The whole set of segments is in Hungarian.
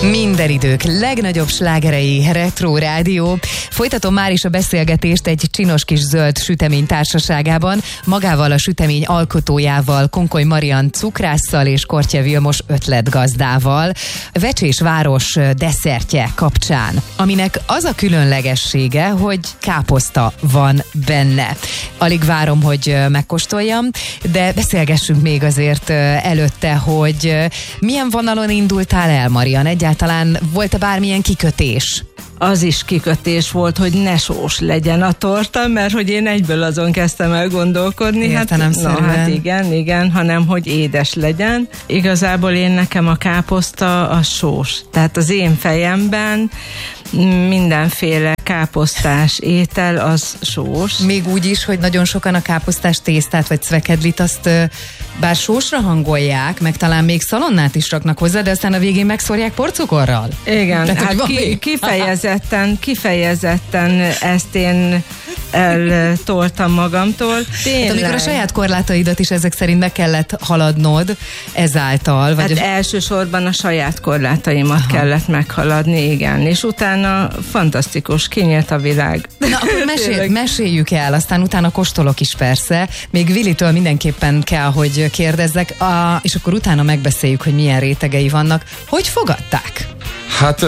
Minden idők legnagyobb slágerei, Retro Rádió. Folytatom már is a beszélgetést egy csinos kis zöld sütemény társaságában, magával a sütemény alkotójával, Konkoly Marian cukrásszal és Kortya Vilmos ötletgazdával, Vecsés város desszertje kapcsán, aminek az a különlegessége, hogy káposzta van benne. Alig várom, hogy megkóstoljam, de beszélgessünk még azért előtte, hogy milyen vonalon indultál el, Marian? Egyáltalán volt-e bármilyen kikötés? Az is kikötés volt, hogy ne sós legyen a torta, mert hogy én egyből azon kezdtem el gondolkodni. Hát igen, hanem hogy édes legyen. Igazából nekem a káposzta a sós. Tehát az én fejemben mindenféle káposztás étel az sós. Még úgy is, hogy nagyon sokan a káposztás tésztát vagy cvekedlit azt bár sósra hangolják, meg talán még szalonnát is raknak hozzá, de aztán a végén megszórják porcukorral. Igen, tehát, hát kifejezetten ezt én eltoltam magamtól. Hát amikor a saját korlátaidat is ezek szerint meg kellett haladnod ezáltal. Vagy hát elsősorban a saját korlátaimat kellett meghaladni, igen, és utána fantasztikus, kinyílt a világ. Na, akkor meséljük el, aztán utána kóstolok is persze. Még Vilitől mindenképpen kell, hogy kérdezzek, és akkor utána megbeszéljük, hogy milyen rétegei vannak. Hogy fogadták? Hát...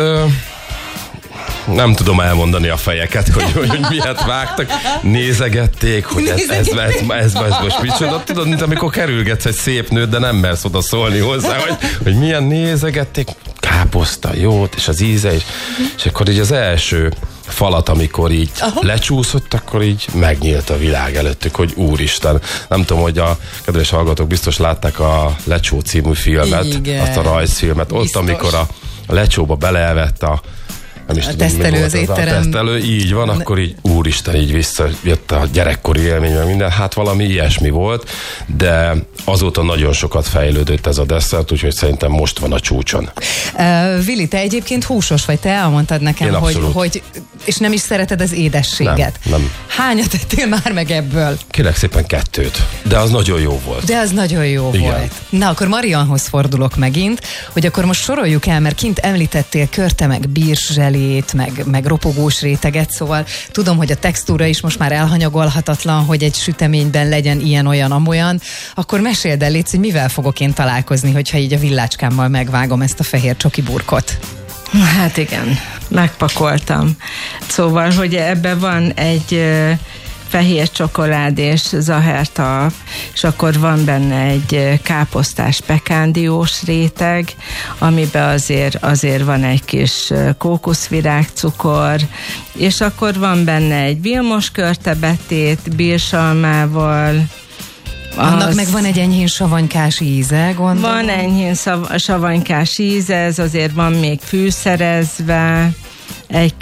nem tudom elmondani a fejeket, hogy miért vágtak. Nézegették, hogy ez most micsoda. Tudod, mint amikor kerülgetsz egy szép nőt, de nem mersz oda szólni hozzá, hogy milyen nézegették. Káposzta, jót, és az íze is. És akkor így az első falat, amikor így lecsúszott, akkor így megnyílt a világ előttük, hogy úristen. Nem tudom, hogy a kedves hallgatók biztos látták a Lecsó című filmet, igen, azt a rajzfilmet. Ott, biztos. Amikor a Lecsóba beleelvett a tesztelő az étterem. A tesztelő, így van, akkor így úristen, így visszajött a gyerekkori élmény, meg minden, hát valami ilyesmi volt, de azóta nagyon sokat fejlődött ez a desszert, úgyhogy szerintem most van a csúcson. Vili, te egyébként húsos vagy, te elmondtad nekem, hogy és nem is szereted az édességet. Nem. Hányat ettél már meg ebből? Kérlek szépen 2, de az nagyon jó volt. Volt. Na, akkor Marianhoz fordulok megint, hogy akkor most soroljuk el, mert kint említettél körte meg bírzselét, meg ropogós réteget, szóval tudom, hogy a textúra is most már elhanyagolhatatlan, hogy egy süteményben legyen ilyen-olyan, amolyan. Akkor meséld el, légy, hogy mivel fogok én találkozni, hogyha így a villácskámmal megvágom ezt a fehér csoki burkot. Hát igen, megpakoltam. Szóval, hogy ebben van egy fehér csokoládés zahertalp, és akkor van benne egy káposztás pekándiós réteg, amiben azért van egy kis kókuszvirágcukor, és akkor van benne egy Vilmos körtebetét bírsalmával. Annak meg van egy enyhén savanykás íze, gondolom? Van enyhén savanykás íze, ez azért van még fűszerezve, egy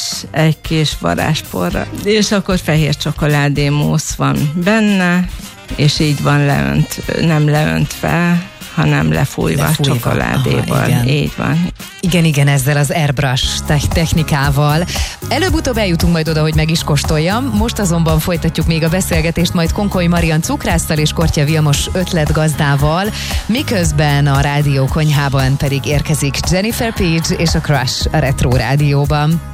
kis varázsporra. És akkor fehér csokoládémousse van benne, és így van nem leöntve, hanem lefújva csokoládéval. Aha, így van. Igen, ezzel az airbrush technikával. Előbb-utóbb eljutunk majd oda, hogy meg is kóstoljam. Most azonban folytatjuk még a beszélgetést majd Konkoly Marian cukrásszal és Kortya Vilmos ötletgazdával, miközben a rádió konyhában pedig érkezik Jennifer Page és a Crush a Retro Rádióban.